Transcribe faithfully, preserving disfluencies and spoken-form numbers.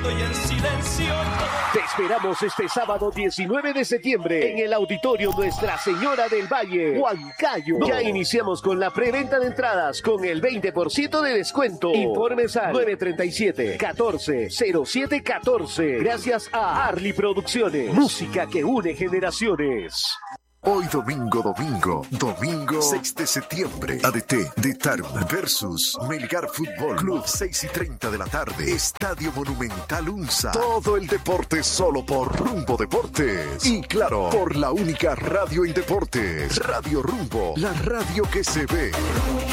y en silencio. Te esperamos este sábado diecinueve de septiembre en el Auditorio Nuestra Señora del Valle, Huancayo. Ya iniciamos con la preventa de entradas con el veinte por ciento de descuento. Informes al nueve tres siete, catorce, cero siete catorce. Gracias a Arly Producciones. Música que une generaciones. Hoy domingo, domingo, domingo seis de septiembre, A D T de Tarma versus Melgar Fútbol Club, seis y treinta de la tarde, Estadio Monumental Unsa. Todo el deporte solo por Rumbo Deportes. Y claro, por la única radio en deportes, Radio Rumbo, la radio que se ve.